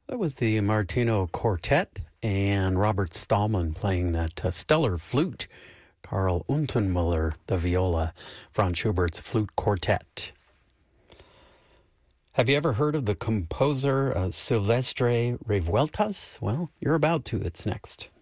That was the Martino Quartet and Robert Stallman playing that stellar flute. Karl Untermüller, the viola, Franz Schubert's Flute Quartet. Have you ever heard of the composer Silvestre Revueltas? Well, you're about to. It's next.